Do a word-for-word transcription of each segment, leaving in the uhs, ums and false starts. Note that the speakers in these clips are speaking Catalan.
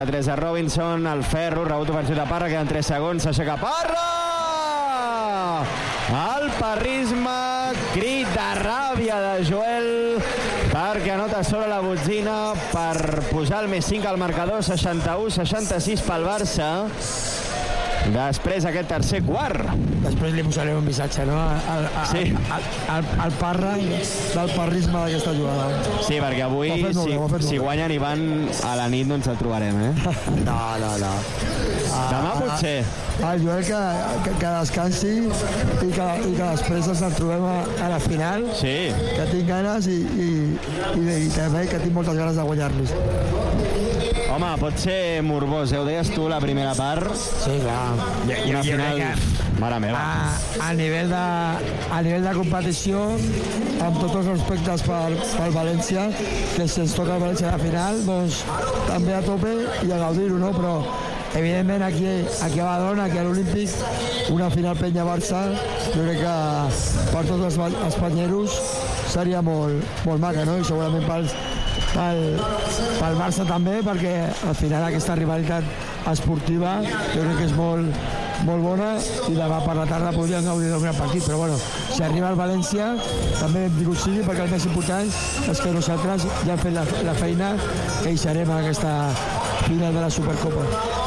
tres a Robinson, el ferro, rebot ofensiu de Parra, queden tres segons, s'aixeca Parra! El parrisme, crit de ràbia de Joel, perquè anota sobre la botzina per posar el més cinc al marcador, seixanta-u seixanta-sis pel Barça. Després aquest tercer quart. Després li posarem un missatge, no? Al, al, sí. al, al, al Parra del parrisme d'aquesta jugada. Sí, perquè avui, si, si guanyen i van a la nit, no ens el trobarem, eh? No, no, no. Demà potser. El Joel que, que, que descansi i que, i que després ens el trobem a, a la final. Sí. Que tinc ganes i, i, i, i també que tinc moltes ganes de guanyar-los. Home, pot ser morbós, eh? Ho deies tu la primera part. Sí, clar. I, i una final... Mare meva. A, a, nivell de, a nivell de competició, amb tots els respectes pel, pel València, que si ens toca el València a la final, doncs també a tope i a gaudir-ho, no? Però evidentment aquí, aquí a Badalona, aquí a l'Olímpic, una final Penya-Barça, jo crec que per tots els, els panyeros seria molt, molt maca, no? I segurament pels, pel, pel Barça també, perquè al final aquesta rivalitat esportiva jo crec que és molt, molt bona i demà per la tarda podríem gaudir d'un gran partit, però bueno, si arriba el València també hem digut sigui, perquè el més important és que nosaltres ja hem fet la, la feina que hi serem a aquesta final de la Supercopa.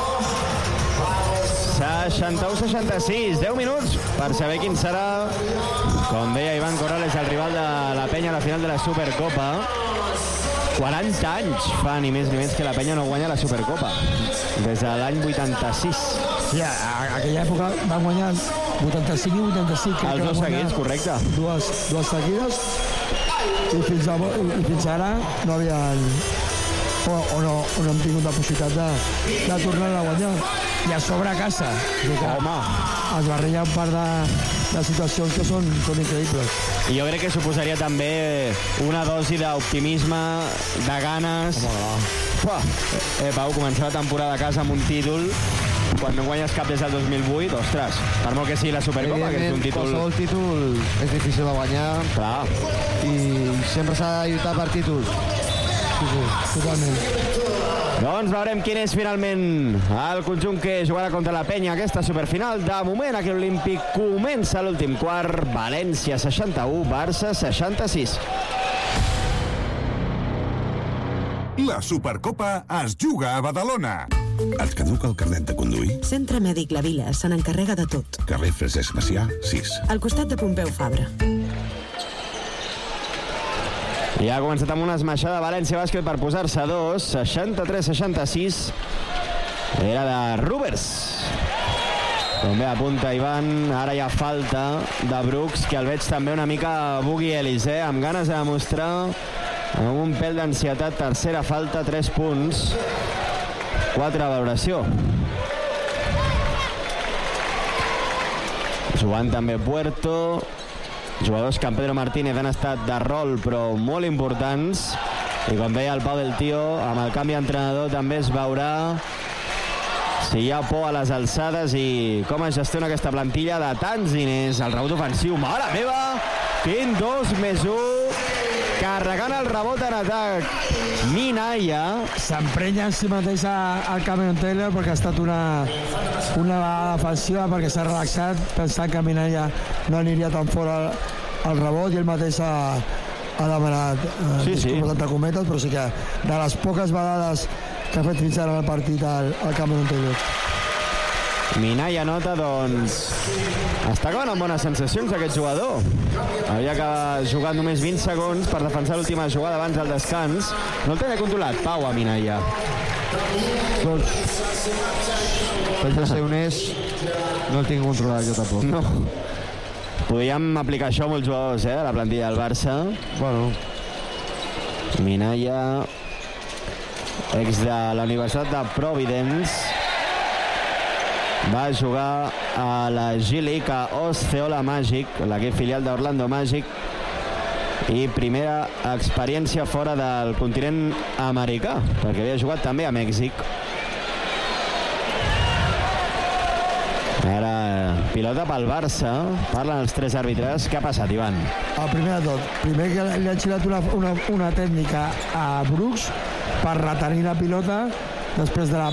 seixanta-u seixanta-sis, deu minuts per saber quin serà, com deia Ivan Corrales, el rival de la Penya a la final de la Supercopa. quaranta anys fa ni més ni menys que la Penya no guanya la Supercopa, des de l'any vuitanta-sis. Sí, a, a aquella època van guanyar vuitanta-cinc i vuitanta-cinc. Els dos seguits, correcte. Dues, dues seguides i fins, a, i fins ara no havien o, o, no, o no hem tingut la possibilitat de, de tornar a guanyar. I a sobre a casa. Home. Es barreja un part de, de situacions que són, són increïbles. I jo crec que suposaria també una dosi d'optimisme, de ganes. Home, eh, Pau, començar la temporada a casa amb un títol, quan no guanyes cap des del dos mil vuit, ostres, per molt que sigui la Supercopa, que és un títol... Qualsevol títol és difícil de guanyar. Clar. I sempre s'ha de lluitar per títols. Sí, sí, totalment. Doncs veurem quin és finalment el conjunt que jugarà contra la Penya aquesta superfinal. De moment aquí l'Olímpic comença l'últim quart. València seixanta-u, Barça seixanta-sis. La Supercopa es juga a Badalona. Et caduca el carnet de conduir? Centre Mèdic La Vila se n'encarrega de tot. Carrer Francesc Macià, sis. Al costat de Pompeu Fabra. I ha començat amb una esmaixada València Bàsquet per posar-se a dos, seixanta-tres seixanta-sis. Era de Rubers. Com bé apunta Ivan, ara hi ha falta de Brooks, que el veig també una mica Boogie Ellis, eh? Amb ganes de demostrar, amb un pèl d'ansietat, tercera falta, tres punts, quatre de valoració. Jugant també Puerto. Jugadors que en Pedro Martínez han estat de rol però molt importants, i com deia el Pau del Tio, amb el canvi d'entrenador també es veurà si hi ha por a les alçades i com es gestiona aquesta plantilla de tants diners. El rebot ofensiu, mare meva, quin dos més un, carregant el rebot en atac. Minaya s'emprenya en si mateix al Cameron Taylor perquè ha estat una una vegada defensiva, perquè s'ha relaxat pensant que Minaya no aniria tan fora al rebot, i ell mateix ha, ha demanat eh, sí, sí. entre cometes, però sí que de les poques vegades que ha fet fins ara el partit al, al Cameron Taylor. Minaya nota, doncs està acabant amb bones sensacions aquest jugador. Havia acabat jugant només vint segons per defensar l'última jugada abans del descans. No el tenia controlat, Pau, a Minaya. Doncs, per ser honest, no el tinc controlat jo tampoc. No. Podíem aplicar això a molts jugadors, eh, de la plantilla del Barça. Bueno. Minaya, ex de la Universitat de Providence, va jugar a la G-League a Osceola Magic, l'equip filial d'Orlando Magic, i primera experiència fora del continent americà, perquè havia jugat també a Mèxic. Ara, pilota pel Barça, parlen els tres àrbitres. Què ha passat, Ivan? El primer de tot, primer que li han xilat una, una, una tècnica a Brooks per retenir la pilota, després de la